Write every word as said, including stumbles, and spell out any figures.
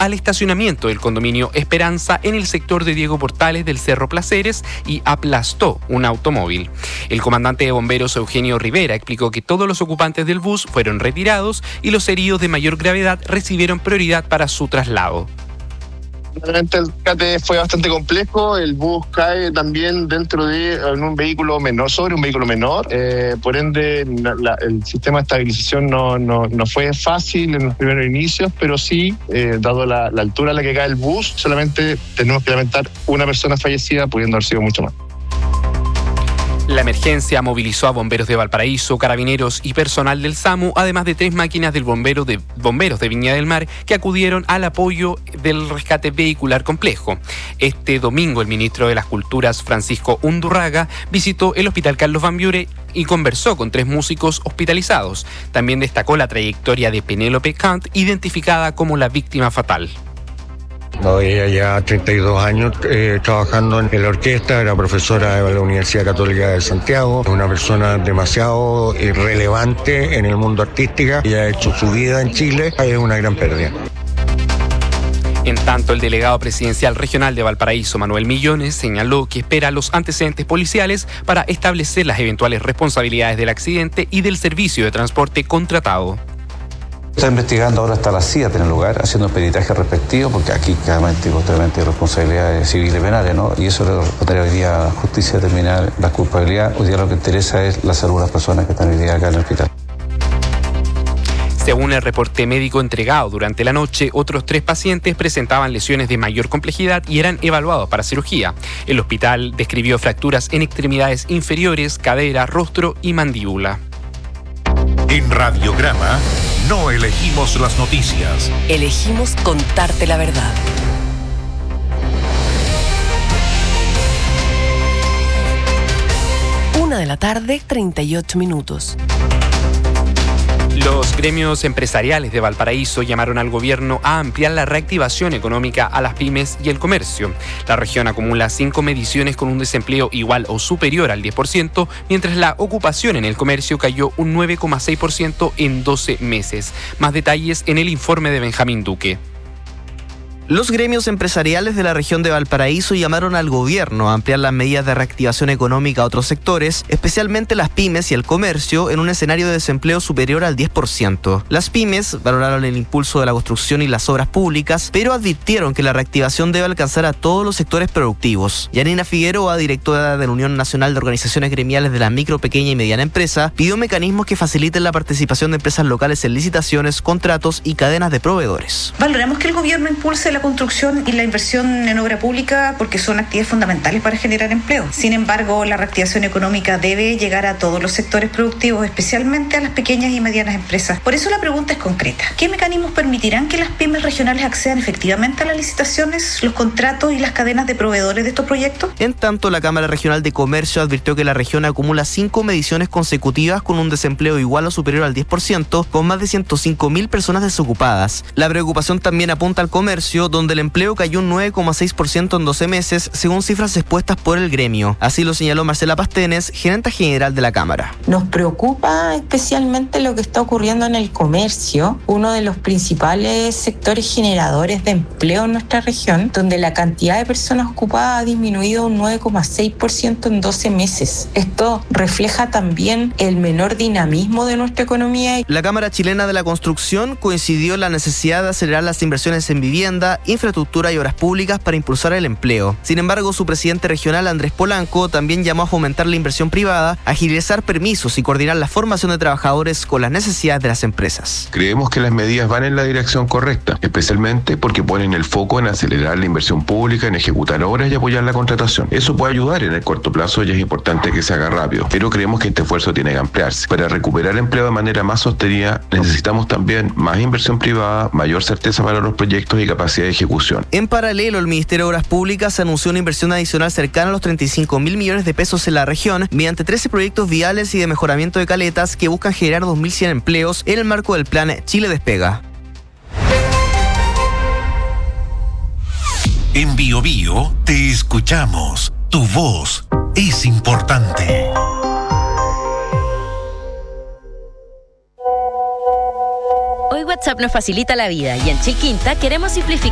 al estacionamiento del condominio Esperanza en el sector de Diego Portales del Cerro Placeres y aplastó un automóvil. El comandante de bomberos Eugenio Rivera explicó que todos los ocupantes del bus fueron retirados y los heridos de mayor gravedad recibieron prioridad para su traslado. Realmente el rescate fue bastante complejo. El bus cae también dentro de en un vehículo menor, sobre un vehículo menor. Eh, por ende, la, el sistema de estabilización no, no, no fue fácil en los primeros inicios, pero sí, eh, dado la, la altura a la que cae el bus, solamente tenemos que lamentar una persona fallecida, pudiendo haber sido mucho más. La emergencia movilizó a bomberos de Valparaíso, carabineros y personal del SAMU, además de tres máquinas del bombero de bomberos de Viña del Mar que acudieron al apoyo del rescate vehicular complejo. Este domingo el ministro de las Culturas, Francisco Undurraga, visitó el Hospital Carlos Van Buren y conversó con tres músicos hospitalizados. También destacó la trayectoria de Penélope Kant, identificada como la víctima fatal. No, ella ya treinta y dos años eh, trabajando en la orquesta, era profesora de la Universidad Católica de Santiago, una persona demasiado relevante en el mundo artístico y ha hecho su vida en Chile, es una gran pérdida. En tanto, el delegado presidencial regional de Valparaíso, Manuel Millones, señaló que espera los antecedentes policiales para establecer las eventuales responsabilidades del accidente y del servicio de transporte contratado. Está investigando, ahora está la C I A en el lugar, haciendo el peritaje respectivo, porque aquí claramente y posteriormente hay responsabilidades civiles y penales, ¿no? Y eso lo tarea hoy día a la justicia determinar la culpabilidad. Hoy día lo que interesa es la salud de las personas que están hoy día acá en el hospital. Según el reporte médico entregado durante la noche, otros tres pacientes presentaban lesiones de mayor complejidad y eran evaluados para cirugía. El hospital describió fracturas en extremidades inferiores, cadera, rostro y mandíbula. En Radiograma no elegimos las noticias. Elegimos contarte la verdad. Una de la tarde, treinta y ocho minutos. Los gremios empresariales de Valparaíso llamaron al gobierno a ampliar la reactivación económica a las pymes y el comercio. La región acumula cinco mediciones con un desempleo igual o superior al diez por ciento, mientras la ocupación en el comercio cayó un nueve coma seis por ciento en doce meses. Más detalles en el informe de Benjamín Duque. Los gremios empresariales de la región de Valparaíso llamaron al gobierno a ampliar las medidas de reactivación económica a otros sectores, especialmente las pymes y el comercio, en un escenario de desempleo superior al diez por ciento. Las pymes valoraron el impulso de la construcción y las obras públicas, pero advirtieron que la reactivación debe alcanzar a todos los sectores productivos. Yanina Figueroa, directora de la Unión Nacional de Organizaciones Gremiales de la Micro, Pequeña y Mediana Empresa, pidió mecanismos que faciliten la participación de empresas locales en licitaciones, contratos y cadenas de proveedores. Valoramos que el gobierno impulse la construcción y la inversión en obra pública porque son actividades fundamentales para generar empleo. Sin embargo, la reactivación económica debe llegar a todos los sectores productivos, especialmente a las pequeñas y medianas empresas. Por eso la pregunta es concreta. ¿Qué mecanismos permitirán que las pymes regionales accedan efectivamente a las licitaciones, los contratos y las cadenas de proveedores de estos proyectos? En tanto, la Cámara Regional de Comercio advirtió que la región acumula cinco mediciones consecutivas con un desempleo igual o superior al diez por ciento, con más de ciento cinco mil personas desocupadas. La preocupación también apunta al comercio, donde el empleo cayó un nueve coma seis por ciento en doce meses, según cifras expuestas por el gremio. Así lo señaló Marcela Pastenes, gerente general de la Cámara. Nos preocupa especialmente lo que está ocurriendo en el comercio, uno de los principales sectores generadores de empleo en nuestra región, donde la cantidad de personas ocupadas ha disminuido un nueve coma seis por ciento en doce meses. Esto refleja también el menor dinamismo de nuestra economía. La Cámara Chilena de la Construcción coincidió en la necesidad de acelerar las inversiones en vivienda, infraestructura y obras públicas para impulsar el empleo. Sin embargo, su presidente regional, Andrés Polanco, también llamó a fomentar la inversión privada, agilizar permisos y coordinar la formación de trabajadores con las necesidades de las empresas. Creemos que las medidas van en la dirección correcta, especialmente porque ponen el foco en acelerar la inversión pública, en ejecutar obras y apoyar la contratación. Eso puede ayudar en el corto plazo y es importante que se haga rápido, pero creemos que este esfuerzo tiene que ampliarse. Para recuperar empleo de manera más sostenida, necesitamos también más inversión privada, mayor certeza para los proyectos y capacidad de ejecución. En paralelo, el Ministerio de Obras Públicas anunció una inversión adicional cercana a los treinta y cinco mil millones de pesos en la región mediante trece proyectos viales y de mejoramiento de caletas que buscan generar dos mil cien empleos en el marco del plan Chile Despega. En Bio Bio te escuchamos. Tu voz es importante. Hoy WhatsApp nos facilita la vida y en Chilquinta queremos simplificar